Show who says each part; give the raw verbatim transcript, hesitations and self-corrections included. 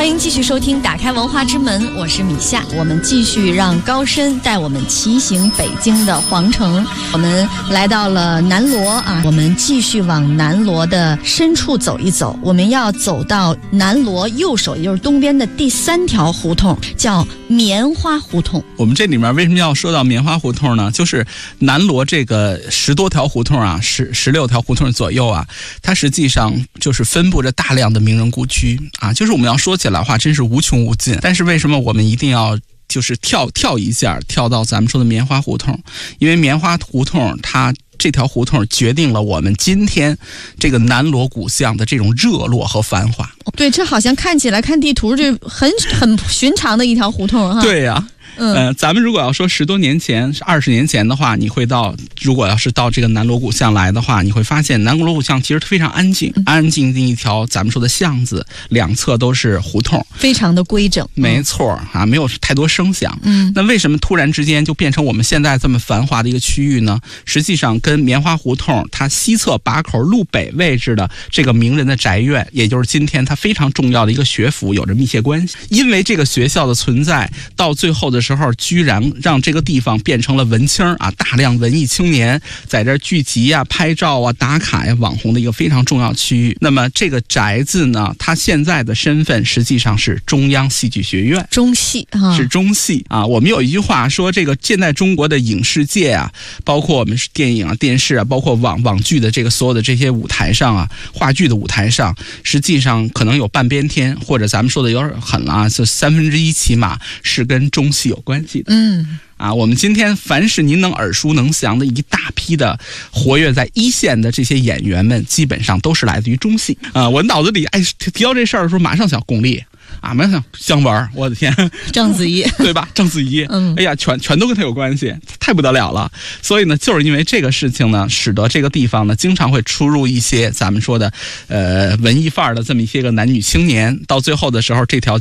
Speaker 1: 欢迎继续收听打开文化之门，我是米夏。我们继续让高深带我们骑行北京的皇城。我们来到了南锣啊，我们继续往南锣的深处走一走。我们要走到南锣右手，也就是东边的第三条胡同，叫棉花胡同。
Speaker 2: 我们这里面为什么要说到棉花胡同呢？就是南锣这个十多条胡同啊，十十六条胡同左右啊，它实际上就是分布着大量的名人故居啊。就是我们要说起来的话，真是无穷无尽。但是为什么我们一定要就是跳跳一下，跳到咱们说的棉花胡同？因为棉花胡同它这条胡同决定了我们今天这个南锣鼓巷的这种热络和繁华。
Speaker 1: 对，这好像看起来看地图这很很寻常的一条胡同哈。
Speaker 2: 对呀、啊。
Speaker 1: 嗯、
Speaker 2: 呃，咱们如果要说十多年前、二十年前的话，你会到，如果要是到这个南锣鼓巷来的话，你会发现南锣鼓巷其实非常安静，嗯、安静的一条咱们说的巷子，两侧都是胡同，
Speaker 1: 非常的规整。
Speaker 2: 没错啊，没有太多声响。
Speaker 1: 嗯，
Speaker 2: 那为什么突然之间就变成我们现在这么繁华的一个区域呢？实际上跟棉花胡同它西侧把口路北位置的这个名人的宅院，也就是今天它非常重要的一个学府，有着密切关系。因为这个学校的存在，到最后的时候居然让这个地方变成了文青啊，大量文艺青年在这儿聚集啊、拍照啊、打卡呀、网红的一个非常重要区域。那么这个宅子呢，它现在的身份实际上是中央戏剧学院，
Speaker 1: 中戏啊，
Speaker 2: 是中戏啊。我们有一句话说，这个现在中国的影视界啊，包括我们是电影啊、电视啊，包括网网剧的这个所有的这些舞台上啊，话剧的舞台上，实际上可能有半边天，或者咱们说的有点狠了啊，就三分之一起码是跟中戏有关系的。
Speaker 1: 嗯。
Speaker 2: 啊，我们今天凡是您能耳熟能详的一大批的活跃在一线的这些演员们，基本上都是来自于中戏啊。我脑子里哎提到这事儿的时候，马上想巩俐啊，马上想姜文，我的天，
Speaker 1: 章子怡
Speaker 2: 对吧？章子怡，嗯，哎呀，全全都跟他有关系，太不得了了。所以呢，就是因为这个事情呢，使得这个地方呢，经常会出入一些咱们说的呃文艺范儿的这么一些个男女青年，到最后的时候，这条